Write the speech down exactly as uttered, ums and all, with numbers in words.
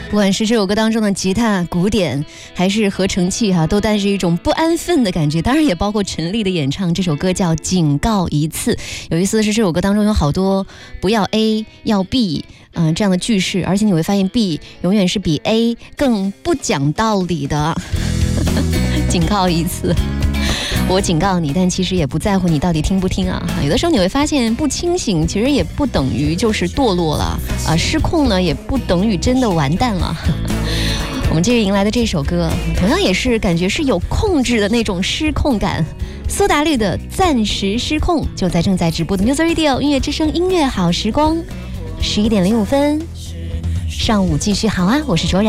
不管是这首歌当中的吉他、鼓点，还是合成器哈、啊，都带着一种不安分的感觉。当然也包括陈粒的演唱，这首歌叫《警告一次》。有意思的是，这首歌当中有好多不要 A 要 B。嗯、呃，这样的句式，而且你会发现 B 永远是比 A 更不讲道理的。警告一次，我警告你，但其实也不在乎你到底听不听啊。有的时候你会发现，不清醒其实也不等于就是堕落了啊，失控呢也不等于真的完蛋了。我们这日迎来的这首歌，同样也是感觉是有控制的那种失控感。苏打绿的《暂时失控》就在正在直播的 Music Radio 音乐之声音乐好时光。十一点零五分，上午继续好啊！我是卓然。